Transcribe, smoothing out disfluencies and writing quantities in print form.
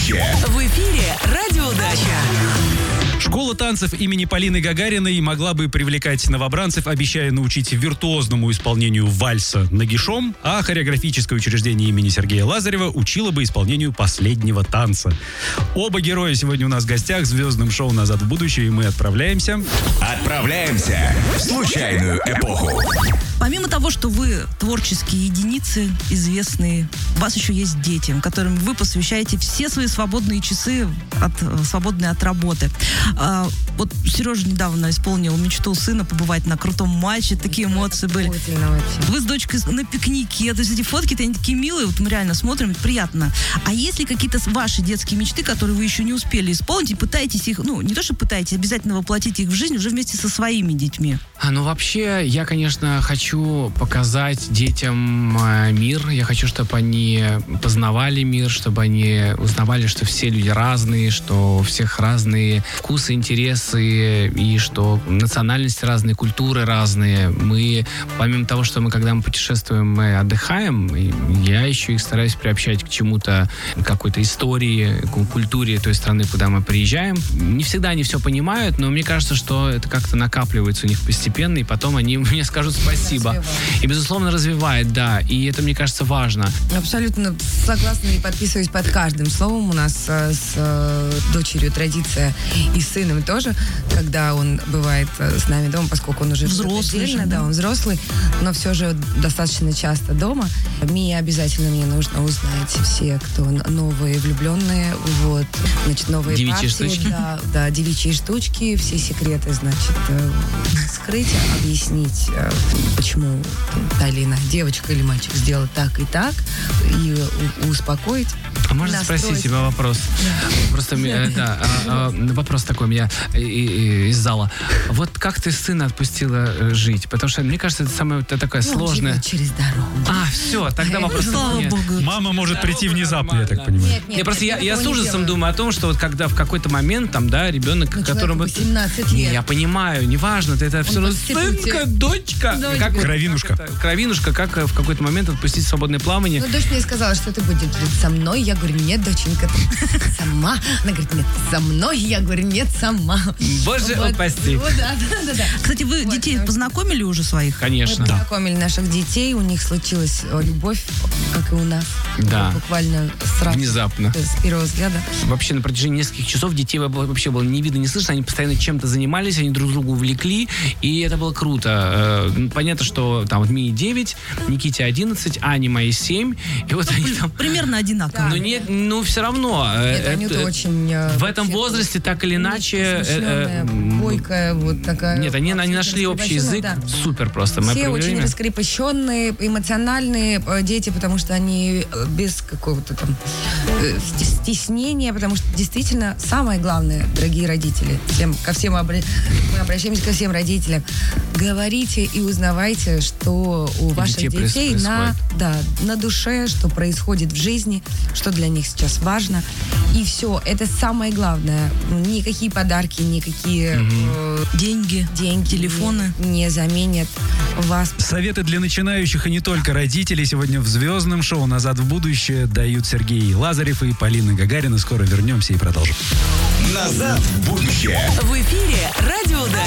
будущее». В эфире «Радиоудача». Школа танцев имени Полины Гагариной могла бы привлекать новобранцев, обещая научить виртуозному исполнению вальса нагишом, а хореографическое учреждение имени Сергея Лазарева учило бы исполнению последнего танца. Оба героя сегодня у нас в гостях в звездном шоу «Назад в будущее», и мы отправляемся В случайную эпоху. Помимо того, что вы творческие единицы, известные, у вас еще есть дети, которым вы посвящаете все свои свободные часы, свободные от работы. Вот Сережа недавно исполнил мечту сына побывать на крутом матче, такие эмоции были. Вы с дочкой на пикнике, то есть эти фотки-то они такие милые, вот мы реально смотрим, это приятно. А есть ли какие-то ваши детские мечты, которые вы еще не успели исполнить, и пытаетесь их, не то что пытаетесь, обязательно воплотить их в жизнь уже вместе со своими детьми? Вообще, я, конечно, хочу показать детям мир. Я хочу, чтобы они познавали мир, чтобы они узнавали, что все люди разные, что у всех разные вкусы, интересы, и что национальности разные, культуры разные. Мы, помимо того, что когда мы путешествуем, мы отдыхаем, я еще их стараюсь приобщать к чему-то, какой-то истории, к культуре той страны, куда мы приезжаем. Не всегда они все понимают, но мне кажется, что это как-то накапливается у них постепенно, и потом они мне скажут спасибо. И, безусловно, развивает, да. И это, мне кажется, важно. Абсолютно согласна и подписываюсь под каждым словом. У нас с дочерью традиция, и с сыном тоже, когда он бывает с нами дома, поскольку он уже взрослый отдельно, да, он взрослый, но все же достаточно часто дома. Мне нужно узнать все, кто новые влюбленные, вот, значит, новые девичьи партии, штучки. да, девичьи штучки, все секреты, значит, скрыть, объяснить, почему та или иная девочка или мальчик сделал так и так, и успокоить. А можно настроить. спросить тебя вопрос? Да. Просто, вопрос такой у меня из зала. Вот как ты сына отпустила жить? Потому что, мне кажется, это такая сложная... через дорогу. Все, тогда вопросов Слава нет. Богу. «Мама может прийти внезапно», я так понимаю. Я с ужасом думаю о том, что вот когда в какой-то момент там, да, ребенок, которому... 18 лет. Я понимаю, неважно, это все равно в институте. сынка, дочка. Кровинушка. Кровинушка, как в какой-то момент отпустить в свободное плавание. Ну, дочь мне сказала, что ты будешь жить со мной. Я говорю, нет, доченька, ты сама. Она говорит, нет, со мной. Я говорю, нет, сама. Боже, упаси. Вот, да. Кстати, вы детей познакомили уже своих? Конечно. Мы познакомили наших детей, у них случилась любовь, как и у нас. Да. Буквально сразу. Внезапно. С первого взгляда. Вообще на протяжении нескольких часов детей вообще было ни видно, ни слышно. Они постоянно чем-то занимались, они друг друга увлекли, и это было круто. Понятно, что там вот Мии 9, Никите 11, Ане моей 7, и вот они там... Примерно одинаково. Но нет, все равно. Нет, Анюта очень... В этом возрасте так или иначе... смышленая, бойкая, вот такая. Нет, они нашли общий язык. Да. Супер просто. Мы Все провели очень время. раскрепощенные, эмоциональные дети, потому что они без какого-то там стеснения, потому что действительно самое главное, дорогие родители, мы обращаемся ко всем родителям, говорите и узнавайте, что у ваших детей на душе, что происходит в жизни, что для них сейчас важно. И все, это самое главное. Никакие подарки, никакие Деньги, телефоны не заменят вас. Советы для начинающих и не только родителей сегодня в звездном шоу «Назад в будущее» дают Сергей Лазарев и Полина Гагарина. Скоро вернемся и продолжим. «Назад в будущее». В эфире «Радиоудача».